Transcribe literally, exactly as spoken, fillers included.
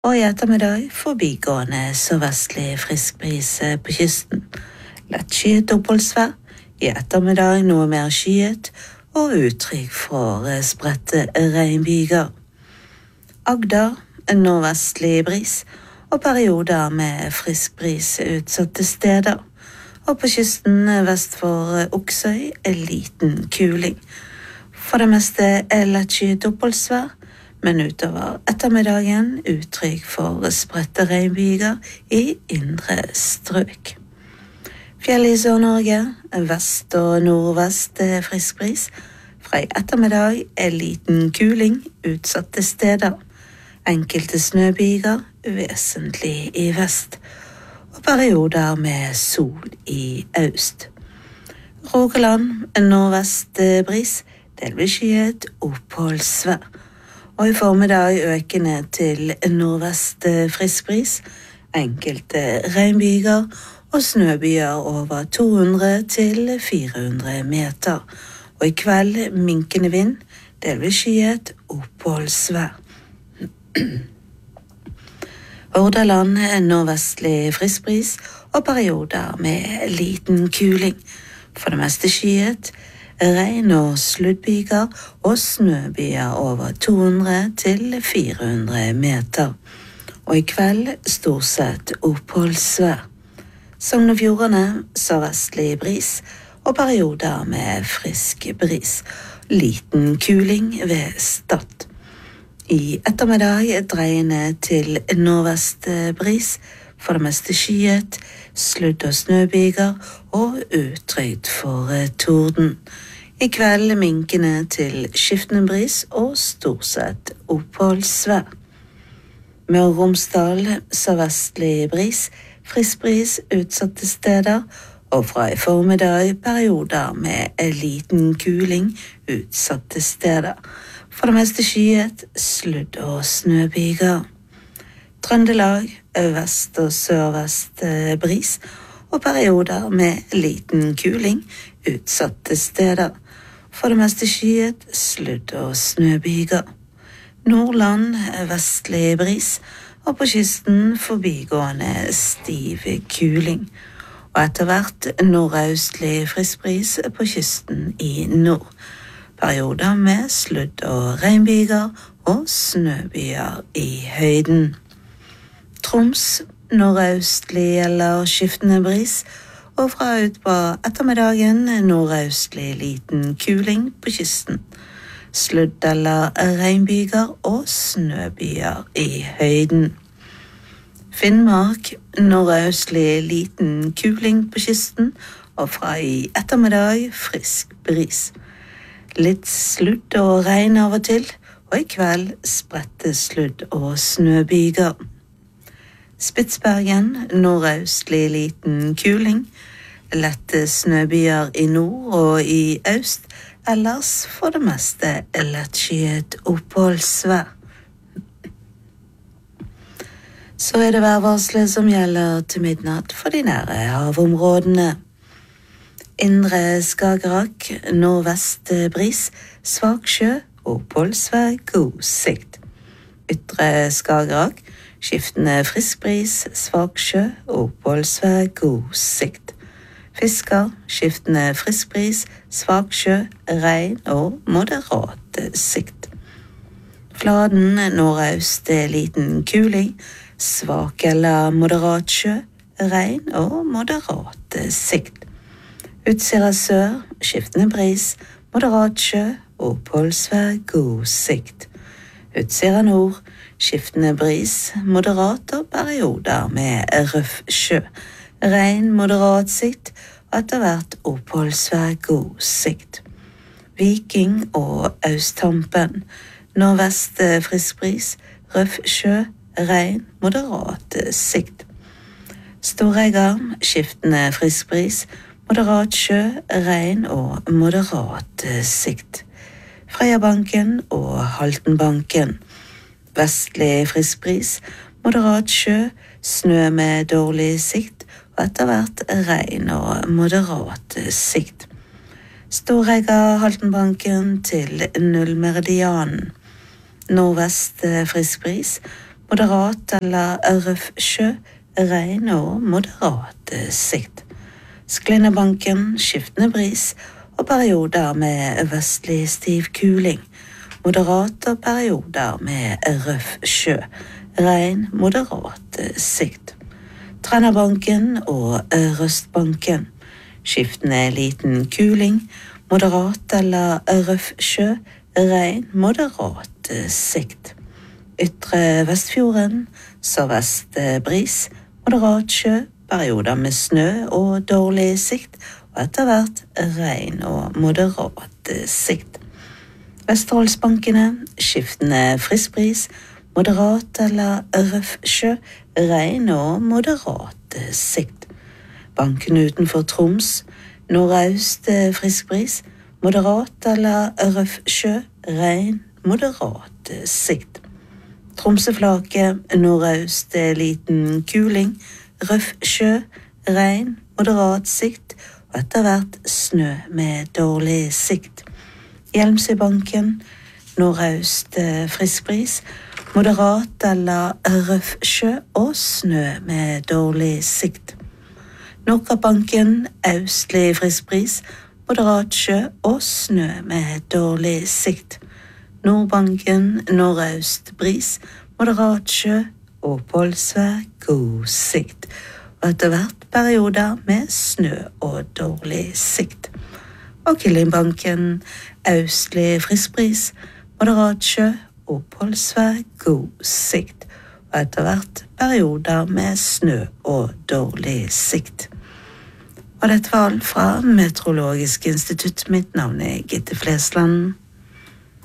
Og i ettermiddag forbigående sørvestlig frisk bris på kysten. Lett skyet oppholdsvær, i ettermiddag noe mer skyet og uttrykk for spredte regnbyger. Agder, nordvestlig bris og perioder med frisk bris utsatte steder. Og på kysten vest for Oksøy en liten kuling. For det meste lett skyet oppholdsvær, men utover ettermiddagen uttrykk for spredte regnbyger i indre strøk. Fjell i Sør-Norge, vest og nordvest frisk bris. Fra i ettermiddag en liten kuling utsatte steder. Enkelte snøbyger, vesentlig i vest. Og perioder med sol i øst. Rogaland, nordvest bris, delvis skyet oppholdsvær. Og i formiddag økende til nordvest frisk bris, enkelte regnbyger og snøbyger over to hundre til fire hundre meter. Og i kveld minkende vind, delvis skyet oppholdsvær. Hordaland, nordvestlig frisk bris og perioder med liten kuling. For det meste skyet, regn og sluddbyger og snøbyger over to hundre til fire hundre meter. Og i kveld stort sett oppholdsvær. Sogn og Fjordane, sørvestlig bris og perioder med frisk bris. Liten kuling ved Stad. I ettermiddag dreiende til nordvest bris, for det meste skyet, sludd og snøbyger og utrygt for torden. I kveld minkende til skiftende bris og stort sett oppholdsvær. Møre og Romsdal, sørvestlig bris, frisk bris utsatte steder, og fra i formiddag perioder med en liten kuling utsatte steder. For det meste skyet, sludd og snøbyger. Trøndelag, vest og sørvest bris, og perioder med liten kuling utsatte steder. For det meste skyet, sludd og snøbyger. Nordland, vestlig bris, og på kysten forbigående stiv kuling. Og etter hvert nordøstlig frisk bris på kysten i nord. Perioder med sludd og regnbyger og snøbyger i høyden. Troms, nordøstlig eller skiftende bris, og fra utpå ettermiddagen nordøstlig liten kuling på kysten. Sludd eller regnbyger og snøbyger i høyden. Finnmark, nordøstlig liten kuling på kysten, og fra i ettermiddag frisk bris. Litt sludd og regn av og til, og i kveld spredte sludd og snøbyger. Spitsbergen, nordøstlig liten kuling, lette snøbyger i nord og i øst, ellers for det meste lettskyet oppholdsvær. Så er det værvarselet som gjelder til midnatt for de nære havområdene. Indre Skagerrak, nordvest bris, svak sjø, oppholdsvær, god sikt. Ytre Skagerrak, skiftende frisk bris, svak sjø, oppholdsvær, god sikt. Fisker, skiftende frisk bris, svak sjø, regn og moderat sikt. Fladen, nordøst liten kuling, svak eller moderat sjø, regn og moderat sikt. Utsira sør, skiftende bris, moderat sjø, oppholdsvær, god sikt. Utsira nord, skiftende bris, moderat og perioder med røff sjø. Regn, moderat sikt, og etter hvert oppholdsvær, god sikt. Viking og Østhampen, nordvest frisk bris, røff sjø, regn, moderat sikt. Storegga, skiftende frisk bris, moderat sjø, regn og moderat sikt. Freyabanken og Haltenbanken. Vestlig frisk bris, moderat sjø, snø med dårlig sikt, og etter hvert regn og moderat sikt. Storegga Haltenbanken til nullmeridianen. Nordvest frisk bris, moderat eller røff sjø, regn og moderat sikt. Sklinnabanken, skiftende bris og perioder med vestlig stiv kuling. Moderate perioder med røff sjø, regn, moderat sikt. Trennabanken og Røstbanken, skiftende liten kuling, moderat eller røff sjø, regn, moderat sikt. Ytre Vestfjorden, sørvest bris, moderat sjø, perioder med snø og dårlig sikt, og etter hvert regn og moderat sikt. Vesterålsbankene, skiftende frisk bris, moderat eller røff sjø, regn og moderat sikt. Bankene utenfor Troms, nordøst frisk bris, moderat eller røff sjø, regn, moderat sikt. Tromsøflake, nordøst liten kuling, røff sjø, regn, moderat sikt, og etter hvert snø med dårlig sikt. Hjelmsøybanken, nordøst frisk bris, moderat eller røff sjø og snø med dårlig sikt. Nordkappbanken, østlig frisk bris, moderat sjø og snø med dårlig sikt. Nordbanken, nordøst bris, moderat sjø, oppholdsvær, god sikt. Og etter hvert perioder med snø og dårlig sikt. Og Kyllingbanken, østlig frisk bris, moderat sjø, oppholdsvær, god sikt. Og etter hvert perioder med snø og dårlig sikt. Og dette var alt fra Meteorologisk institutt. Mitt navn er Gitte Flesland.